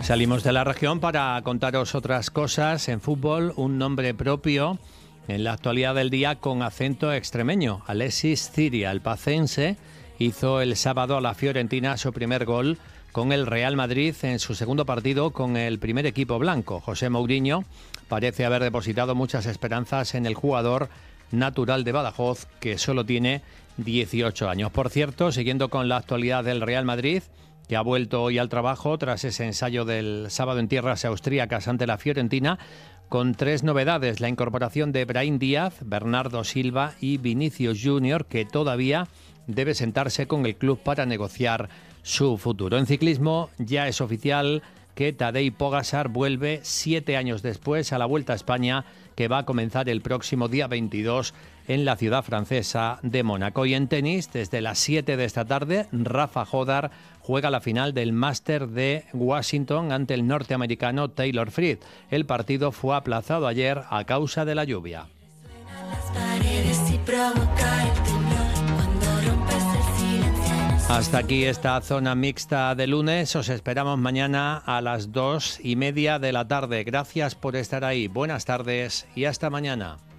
Salimos de la región para contaros otras cosas. En fútbol, un nombre propio en la actualidad del día con acento extremeño. Alexis Ciria, el pacense, hizo el sábado a la Fiorentina su primer gol con el Real Madrid en su segundo partido con el primer equipo blanco. José Mourinho parece haber depositado muchas esperanzas en el jugador natural de Badajoz, que solo tiene 18 años. Por cierto, siguiendo con la actualidad del Real Madrid, que ha vuelto hoy al trabajo tras ese ensayo del sábado en tierras austríacas ante la Fiorentina, con 3 novedades: la incorporación de Brahim Díaz, Bernardo Silva y Vinicius Junior, que todavía debe sentarse con el club para negociar su futuro. En ciclismo ya es oficial que Tadej Pogačar vuelve 7 años después a la Vuelta a España, que va a comenzar el próximo día 22 en la ciudad francesa de Mónaco. Y en tenis, desde las 7 de esta tarde, Rafa Jodar juega la final del Máster de Washington ante el norteamericano Taylor Fritz. El partido fue aplazado ayer a causa de la lluvia. Hasta aquí esta zona mixta de lunes. Os esperamos mañana a las 2:30 de la tarde. Gracias por estar ahí. Buenas tardes y hasta mañana.